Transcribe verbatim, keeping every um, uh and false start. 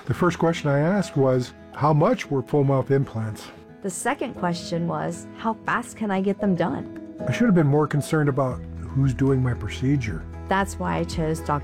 The first question I asked was, how much were full mouth implants? The second question was, how fast can I get them done? I should have been more concerned about who's doing my procedure. That's why I chose Doctor